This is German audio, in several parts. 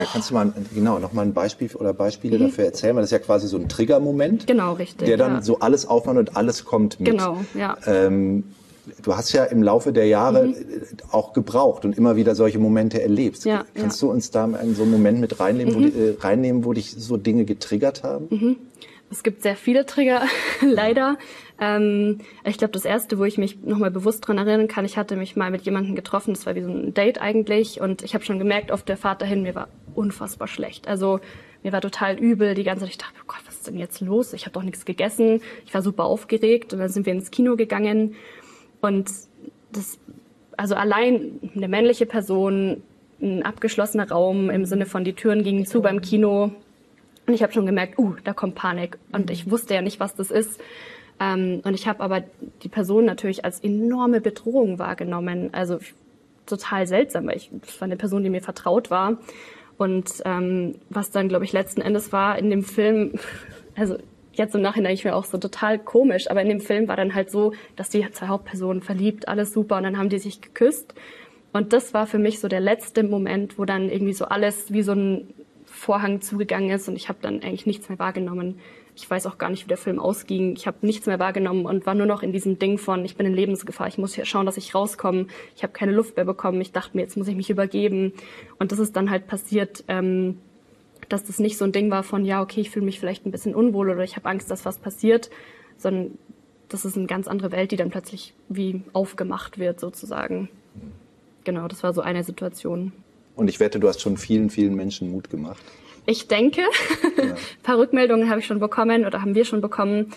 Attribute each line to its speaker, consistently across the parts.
Speaker 1: Kannst du mal noch mal ein Beispiel oder Beispiele dafür erzählen? Weil das ist ja quasi so ein Triggermoment,
Speaker 2: Genau, richtig.
Speaker 1: Der dann so alles aufmacht und alles kommt mit.
Speaker 2: Genau, ja.
Speaker 1: Du hast ja im Laufe der Jahre auch gebraucht und immer wieder solche Momente erlebst.
Speaker 2: Ja,
Speaker 1: Kannst du uns da in so einen Moment mit reinnehmen, wo dich so Dinge getriggert haben?
Speaker 2: Es gibt sehr viele Trigger, leider. Ich glaube, das erste, wo ich mich nochmal bewusst dran erinnern kann, ich hatte mich mal mit jemandem getroffen, das war wie so ein Date eigentlich, und ich habe schon gemerkt, auf der Fahrt dahin, mir war unfassbar schlecht. Also mir war total übel die ganze Zeit. Ich dachte, oh Gott, was ist denn jetzt los? Ich habe doch nichts gegessen. Ich war super aufgeregt und dann sind wir ins Kino gegangen und also allein eine männliche Person, ein abgeschlossener Raum im Sinne von die Türen gingen zu beim Kino. Und ich habe schon gemerkt, da kommt Panik. Und ich wusste ja nicht, was das ist. Und ich habe aber die Person natürlich als enorme Bedrohung wahrgenommen. Also total seltsam, weil das war eine Person, die mir vertraut war. Und was dann, glaube ich, letzten Endes war in dem Film, also jetzt im Nachhinein ich mir auch so total komisch, aber in dem Film war dann halt so, dass die zwei Hauptpersonen verliebt, alles super, und dann haben die sich geküsst. Und das war für mich so der letzte Moment, wo dann irgendwie so alles wie so ein Vorhang zugegangen ist und ich habe dann eigentlich nichts mehr wahrgenommen. Ich weiß auch gar nicht, wie der Film ausging. Ich habe nichts mehr wahrgenommen und war nur noch in diesem Ding von, ich bin in Lebensgefahr, ich muss hier schauen, dass ich rauskomme. Ich habe keine Luft mehr bekommen. Ich dachte mir, jetzt muss ich mich übergeben. Und das ist dann halt passiert, dass das nicht so ein Ding war von, ja, okay, ich fühle mich vielleicht ein bisschen unwohl oder ich habe Angst, dass was passiert, sondern das ist eine ganz andere Welt, die dann plötzlich wie aufgemacht wird sozusagen. Genau, das war so eine Situation.
Speaker 1: Und ich wette, du hast schon vielen, vielen Menschen Mut gemacht.
Speaker 2: Ich denke, ein paar Rückmeldungen habe ich schon bekommen oder haben wir schon bekommen.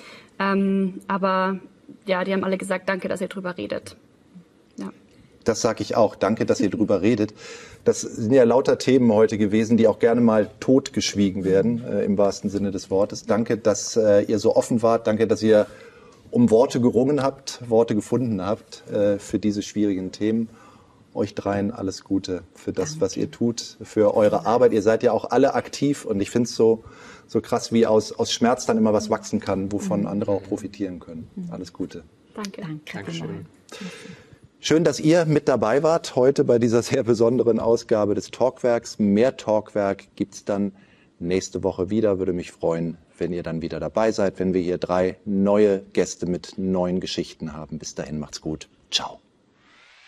Speaker 2: Aber ja, die haben alle gesagt, danke, dass ihr drüber redet. Ja.
Speaker 1: Das sage ich auch. Danke, dass ihr drüber redet. Das sind ja lauter Themen heute gewesen, die auch gerne mal totgeschwiegen werden, im wahrsten Sinne des Wortes. Danke, dass ihr so offen wart. Danke, dass ihr um Worte gerungen habt, Worte gefunden habt für diese schwierigen Themen. Euch dreien alles Gute für das, was ihr tut, für eure Arbeit. Ihr seid ja auch alle aktiv und ich finde es so krass, wie aus Schmerz dann immer was wachsen kann, wovon andere auch profitieren können. Alles Gute.
Speaker 2: Danke.
Speaker 3: Dankeschön.
Speaker 1: Schön, dass ihr mit dabei wart heute bei dieser sehr besonderen Ausgabe des Talkwerks. Mehr Talkwerk gibt's dann nächste Woche wieder. Würde mich freuen, wenn ihr dann wieder dabei seid, wenn wir hier 3 neue Gäste mit neuen Geschichten haben. Bis dahin, macht's gut. Ciao.